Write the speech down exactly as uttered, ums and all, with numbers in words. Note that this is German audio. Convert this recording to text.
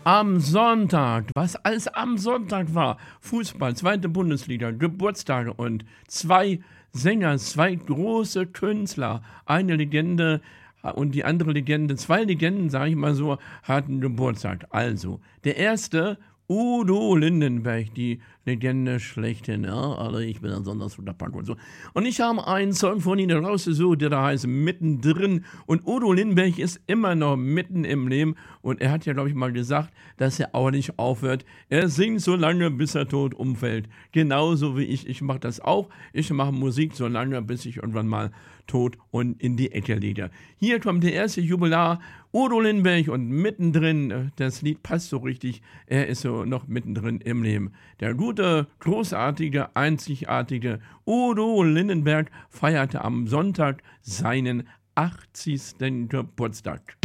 Am Sonntag, was alles am Sonntag war, Fußball, zweite Bundesliga, Geburtstage und zwei Sänger, zwei große Künstler, eine Legende und die andere Legende, zwei Legenden, sage ich mal so, hatten Geburtstag. Also, der erste, Udo Lindenberg, die Legende schlechthin, ja, also ich bin ein Sondersunterpack und so. Und ich habe einen Song von ihnen rausgesucht, der da heißt Mittendrin. Und Udo Lindenberg ist immer noch mitten im Leben. Und er hat ja, glaube ich, mal gesagt, dass er auch nicht aufhört. Er singt so lange, bis er tot umfällt. Genauso wie ich. Ich mache das auch. Ich mache Musik so lange, bis ich irgendwann mal tot und in die Ecke liege. Hier kommt der erste Jubilar, Udo Lindenberg, und mittendrin, das Lied passt so richtig, er ist so noch mittendrin im Leben. Der gute, großartige, einzigartige Udo Lindenberg feierte am Sonntag seinen achtzigsten Geburtstag.